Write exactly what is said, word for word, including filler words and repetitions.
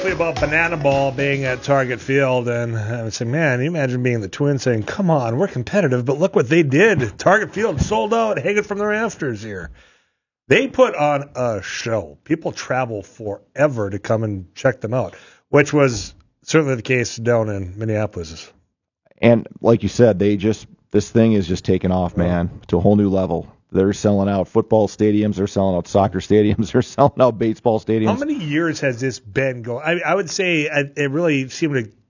About Banana Ball being at Target Field, and I would say, man, you imagine being the Twins saying, come on, we're competitive, but look what they did. Target Field sold out, hanging from the rafters here. They put on a show. People travel forever to come and check them out, which was certainly the case down in Minneapolis. And like you said, they just this thing is just taking off, man, to a whole new level. They're selling out football stadiums. They're selling out soccer stadiums. They're selling out baseball stadiums. How many years has this been going? I, I would say it really seemed to